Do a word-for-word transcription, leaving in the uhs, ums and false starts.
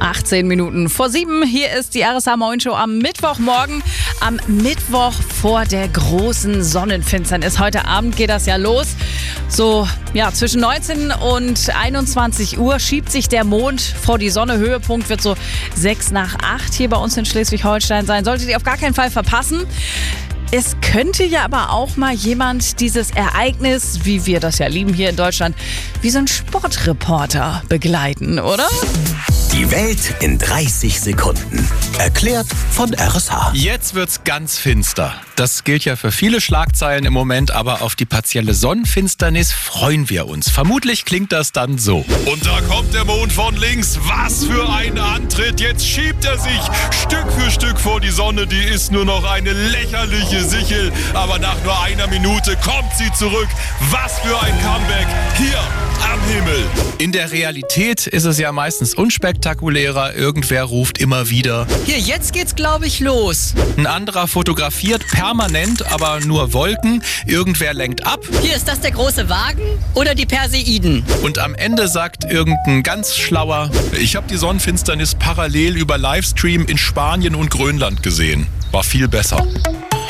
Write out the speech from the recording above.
achtzehn Minuten vor sieben. Hier ist die R S H-Morgen-Show am Mittwochmorgen. Am Mittwoch vor der großen Sonnenfinsternis. Heute Abend geht das ja los. So, ja, zwischen neunzehn und einundzwanzig Uhr schiebt sich der Mond vor die Sonne. Höhepunkt wird so sechs nach acht hier bei uns in Schleswig-Holstein sein. Solltet ihr auf gar keinen Fall verpassen. Es könnte ja aber auch mal jemand dieses Ereignis, wie wir das ja lieben hier in Deutschland, wie so ein Sportreporter begleiten, oder? Die Welt in dreißig Sekunden. Erklärt von R S H. Jetzt wird's ganz finster. Das gilt ja für viele Schlagzeilen im Moment, aber auf die partielle Sonnenfinsternis freuen wir uns. Vermutlich klingt das dann so. Und da kommt der Mond von links. Was für ein Antritt. Jetzt schiebt er sich Stück für Stück vor die Sonne. Die ist nur noch eine lächerliche Sichel. Aber nach nur einer Minute kommt sie zurück. Was für ein Comeback hier am Himmel. In der Realität ist es ja meistens unspektakulärer. Irgendwer ruft immer wieder: Hier, jetzt geht's, glaube ich, los. Ein anderer fotografiert permanent, aber nur Wolken. Irgendwer lenkt ab. Hier, ist das der große Wagen oder die Perseiden? Und am Ende sagt irgendein ganz Schlauer: Ich habe die Sonnenfinsternis parallel über Livestream in Spanien und Grönland gesehen. War viel besser.